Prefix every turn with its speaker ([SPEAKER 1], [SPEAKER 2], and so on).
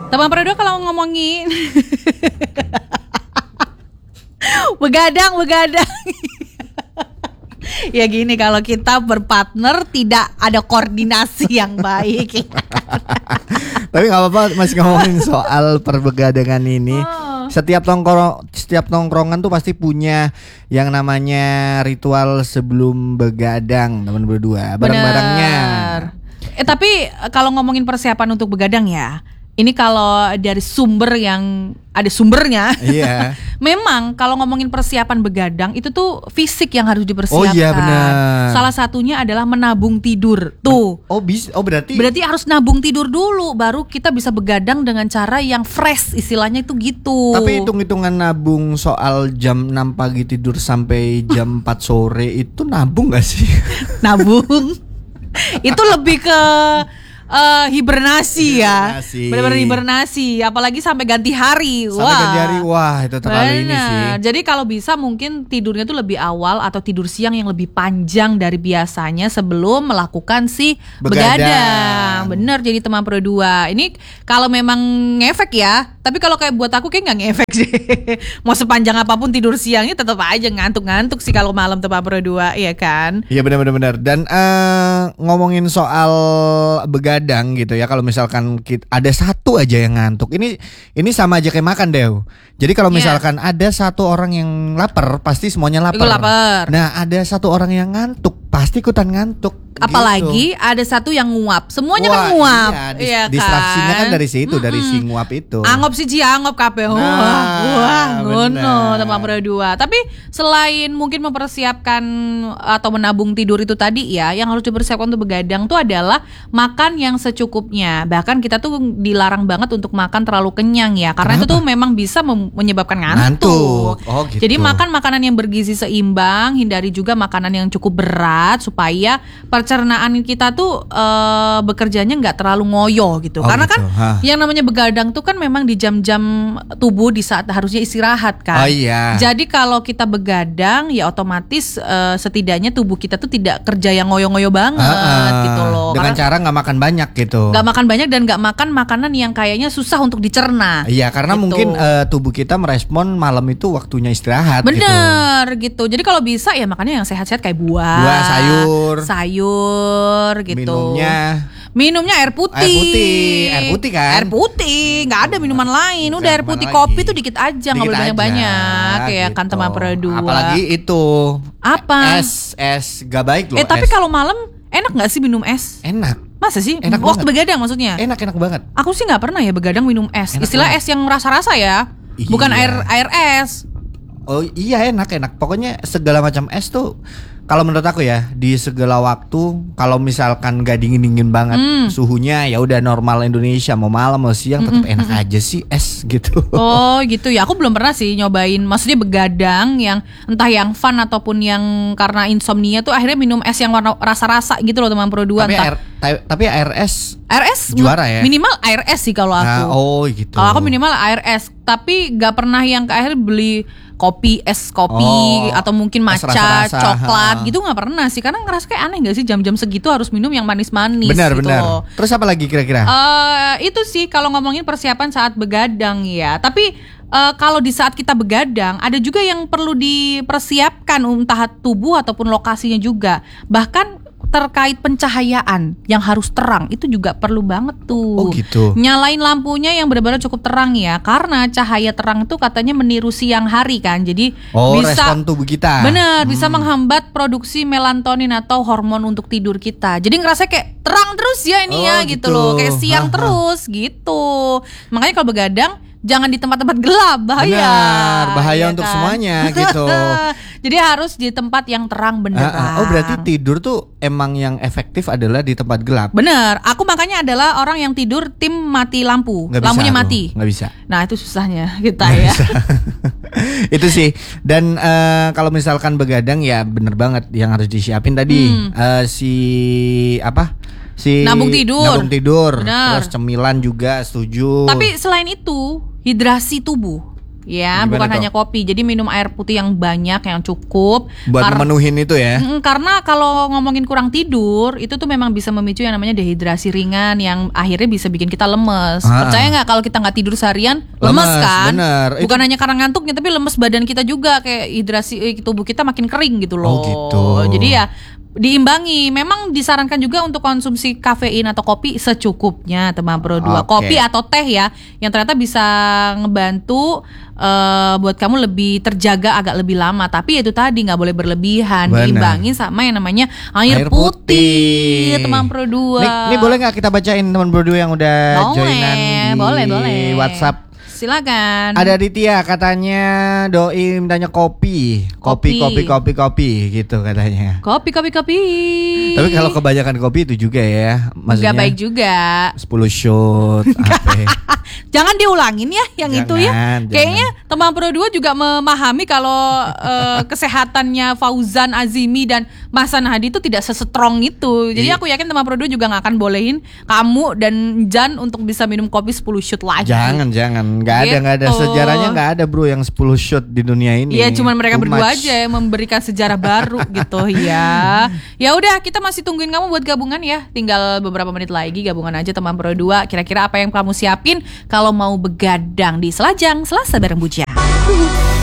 [SPEAKER 1] Teman Perindo kalau ngomongin begadang. Ya gini, kalau kita berpartner tidak ada koordinasi yang baik.
[SPEAKER 2] Tapi nggak apa-apa, masih ngomongin soal perbegadangan ini. Setiap tongkrongan tuh pasti punya yang namanya ritual sebelum begadang, teman berdua. Barang-barangnya.
[SPEAKER 1] Tapi kalau ngomongin persiapan untuk begadang ya, ini kalau dari sumber yang ada sumbernya.
[SPEAKER 2] Iya.
[SPEAKER 1] Memang kalau ngomongin persiapan begadang itu tuh fisik yang harus dipersiapkan.
[SPEAKER 2] Oh iya, benar.
[SPEAKER 1] Salah satunya adalah menabung tidur. Tuh.
[SPEAKER 2] Berarti
[SPEAKER 1] harus nabung tidur dulu baru kita bisa begadang dengan cara yang fresh, istilahnya itu gitu.
[SPEAKER 2] Tapi hitung-hitungan nabung soal jam 6 pagi tidur sampai jam 4 sore itu nabung gak sih?
[SPEAKER 1] Nabung. Itu lebih ke hibernasi ya. Benar-benar hibernasi, apalagi sampai ganti hari.
[SPEAKER 2] Wah, itu terlalu ini sih.
[SPEAKER 1] Jadi kalau bisa mungkin tidurnya tuh lebih awal atau tidur siang yang lebih panjang dari biasanya sebelum melakukan si begadang. Bener, jadi teman berdua. Ini kalau memang ngefek ya. Tapi kalau kayak buat aku kayak nggak ngefek sih. Mau sepanjang apapun tidur siangnya tetap aja ngantuk-ngantuk sih kalau malam teman berdua, iya kan?
[SPEAKER 2] Iya benar. Dan ngomongin soal begadang gitu ya, kalau misalkan ada satu aja yang ngantuk, ini sama aja kayak makan deh. Jadi kalau misalkan ada satu orang yang lapar, pasti semuanya lapar. Nah, ada satu orang yang ngantuk, pasti ikutan ngantuk.
[SPEAKER 1] Apalagi
[SPEAKER 2] gitu.
[SPEAKER 1] Ada satu yang nguap, semuanya kan nguap.
[SPEAKER 2] Iya, distraksinya kan dari situ, dari si nguap itu.
[SPEAKER 1] Angop siji angop kabeh. Wah, ngono teman berdua. Tapi selain mungkin mempersiapkan atau menabung tidur itu tadi ya, yang harus dipersiapkan untuk begadang tuh adalah makan yang secukupnya. Bahkan kita tuh dilarang banget untuk makan terlalu kenyang ya, karena itu tuh memang bisa menyebabkan ngantuk.
[SPEAKER 2] Oh, gitu.
[SPEAKER 1] Jadi makan makanan yang bergizi seimbang, hindari juga makanan yang cukup berat supaya pencernaan kita tuh bekerjanya nggak terlalu ngoyo gitu. Karena
[SPEAKER 2] gitu.
[SPEAKER 1] Kan yang namanya begadang tuh kan memang di jam-jam tubuh di saat harusnya istirahat kan.
[SPEAKER 2] Oh iya.
[SPEAKER 1] Jadi kalau kita begadang ya otomatis setidaknya tubuh kita tuh tidak kerja yang ngoyo-ngoyo banget gitu loh.
[SPEAKER 2] Dengan cara nggak makan banyak gitu.
[SPEAKER 1] Nggak makan banyak dan nggak makan makanan yang kayaknya susah untuk dicerna.
[SPEAKER 2] Iya, karena
[SPEAKER 1] gitu.
[SPEAKER 2] mungkin tubuh kita merespon malam itu waktunya istirahat.
[SPEAKER 1] Bener gitu. Jadi kalau bisa ya makannya yang sehat-sehat kayak buah, sayur gitu. Minumnya air putih.
[SPEAKER 2] Air putih kan?
[SPEAKER 1] Air putih, nggak ada minuman lain. Udah air putih, kopi tuh dikit aja, nggak boleh banyak-banyak. Kayak
[SPEAKER 2] gitu.
[SPEAKER 1] kan teman berdua.
[SPEAKER 2] Apalagi itu.
[SPEAKER 1] Apa?
[SPEAKER 2] Es gak baik loh.
[SPEAKER 1] Tapi kalau malam enak nggak sih minum es?
[SPEAKER 2] Enak.
[SPEAKER 1] Masa sih?
[SPEAKER 2] Enak
[SPEAKER 1] waktu
[SPEAKER 2] banget.
[SPEAKER 1] begadang maksudnya?
[SPEAKER 2] Enak banget.
[SPEAKER 1] Aku sih nggak pernah ya begadang minum es.
[SPEAKER 2] Enak
[SPEAKER 1] Istilah
[SPEAKER 2] banget.
[SPEAKER 1] es yang rasa-rasa ya, bukan air es.
[SPEAKER 2] Oh iya, enak. Pokoknya segala macam es tuh, kalau menurut aku ya, di segala waktu, kalau misalkan gak dingin banget suhunya, ya udah normal Indonesia, mau malam mau siang tetap enak aja sih es gitu.
[SPEAKER 1] Oh gitu ya, aku belum pernah sih nyobain, maksudnya begadang yang entah yang fun ataupun yang karena insomnia tuh akhirnya minum es yang warna rasa-rasa gitu loh teman produan.
[SPEAKER 2] Tapi air es juara ya.
[SPEAKER 1] Minimal air es sih kalau aku.
[SPEAKER 2] Oh gitu.
[SPEAKER 1] Kalau aku minimal air es, tapi gak pernah yang akhirnya beli es kopi atau mungkin matcha, coklat gitu nggak pernah sih, karena ngerasa kayak aneh nggak sih jam-jam segitu harus minum yang manis-manis.
[SPEAKER 2] Benar.
[SPEAKER 1] Loh.
[SPEAKER 2] Terus apa lagi kira-kira?
[SPEAKER 1] Itu sih kalau ngomongin persiapan saat begadang ya. Tapi kalau di saat kita begadang ada juga yang perlu dipersiapkan, entah tubuh ataupun lokasinya juga. Bahkan terkait pencahayaan yang harus terang itu juga perlu banget tuh.
[SPEAKER 2] Oh gitu.
[SPEAKER 1] Nyalain lampunya yang benar-benar cukup terang ya, karena cahaya terang itu katanya meniru siang hari kan. Jadi bisa
[SPEAKER 2] respon tubuh kita.
[SPEAKER 1] Benar, bisa menghambat produksi melatonin atau hormon untuk tidur kita. Jadi ngerasa kayak terang terus ya ini gitu loh, kayak siang terus gitu. Makanya kalau begadang jangan di tempat-tempat gelap, bahaya.
[SPEAKER 2] Benar, bahaya
[SPEAKER 1] ya
[SPEAKER 2] untuk
[SPEAKER 1] kan?
[SPEAKER 2] Semuanya gitu.
[SPEAKER 1] Jadi harus di tempat yang terang beneran.
[SPEAKER 2] Oh berarti tidur tuh emang yang efektif adalah di tempat gelap.
[SPEAKER 1] Bener, aku makanya adalah orang yang tidur tim mati lampu, lampunya mati.
[SPEAKER 2] Nggak bisa.
[SPEAKER 1] Nah itu susahnya kita ya.
[SPEAKER 2] Itu sih. Dan kalau misalkan begadang ya bener banget yang harus disiapin tadi
[SPEAKER 1] nabung tidur.
[SPEAKER 2] Bener. Terus cemilan juga setuju.
[SPEAKER 1] Tapi selain itu hidrasi tubuh Ya,
[SPEAKER 2] Gimana
[SPEAKER 1] bukan
[SPEAKER 2] tuh?
[SPEAKER 1] hanya kopi. Jadi minum air putih yang banyak, yang cukup.
[SPEAKER 2] Buat memenuhin itu ya.
[SPEAKER 1] Karena kalau ngomongin kurang tidur, itu tuh memang bisa memicu yang namanya dehidrasi ringan yang akhirnya bisa bikin kita lemes. Percaya nggak kalau kita nggak tidur seharian, lemes kan?
[SPEAKER 2] Bener.
[SPEAKER 1] Bukan hanya karena ngantuknya, tapi lemes badan kita juga, kayak hidrasi tubuh kita makin kering gitu loh.
[SPEAKER 2] Oh gitu.
[SPEAKER 1] Jadi ya diimbangi. Memang disarankan juga untuk konsumsi kafein atau kopi secukupnya, teman Pro 2.
[SPEAKER 2] Oke.
[SPEAKER 1] Kopi atau teh ya, yang ternyata bisa ngebantu buat kamu lebih terjaga agak lebih lama. Tapi itu tadi nggak boleh berlebihan.
[SPEAKER 2] Benar.
[SPEAKER 1] Diimbangi sama yang namanya air putih, teman Pro 2.
[SPEAKER 2] Ini boleh nggak kita bacain teman Pro 2 yang udah joinan di
[SPEAKER 1] boleh.
[SPEAKER 2] WhatsApp?
[SPEAKER 1] Silakan.
[SPEAKER 2] Ada Ditya katanya doi mintanya kopi gitu katanya.
[SPEAKER 1] Kopi.
[SPEAKER 2] Tapi kalau kebanyakan kopi itu juga ya, maksudnya
[SPEAKER 1] nggak baik juga.
[SPEAKER 2] 10 shot apa ya?
[SPEAKER 1] Jangan diulangin ya yang itu ya.
[SPEAKER 2] Jangan.
[SPEAKER 1] Kayaknya teman Pro 2 juga memahami kalau kesehatannya Fauzan Azimi dan Mahsan Hadi itu tidak sestrong itu. Jadi aku yakin teman Pro 2 juga gak akan bolehin kamu dan Jan untuk bisa minum kopi 10 shot lagi.
[SPEAKER 2] Jangan. Nggak ada
[SPEAKER 1] Gitu.
[SPEAKER 2] sejarahnya, nggak ada bro yang 10 shot di dunia ini.
[SPEAKER 1] Iya, cuman mereka
[SPEAKER 2] Too
[SPEAKER 1] berdua
[SPEAKER 2] much.
[SPEAKER 1] aja yang memberikan sejarah baru gitu ya. Ya udah, kita masih tungguin kamu buat gabungan ya. Tinggal beberapa menit lagi gabungan aja teman Pro 2. Kira-kira apa yang kamu siapin kalau mau begadang di Selajang Selasa bareng Buja.